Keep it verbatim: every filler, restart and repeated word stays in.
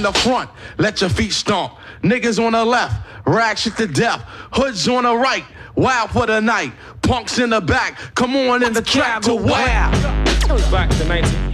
the front, let your feet stomp. Niggas on the left, rag shit to death. Hoods on the right, wild for the night. Punks in the back, come on in the track to wow. Back to nineteen